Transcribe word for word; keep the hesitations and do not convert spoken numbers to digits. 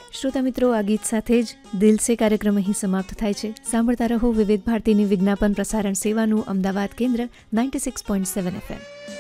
શ્રોતા મિત્રો, આ ગીત સાથે જ દિલ સે કાર્યક્રમ અહીં સમાપ્ત થાય છે. સાંભળતા રહો વિવિધ ભારતીની વિજ્ઞાપન પ્રસારણ સેવાનું અમદાવાદ કેન્દ્ર ninety six point seven F M.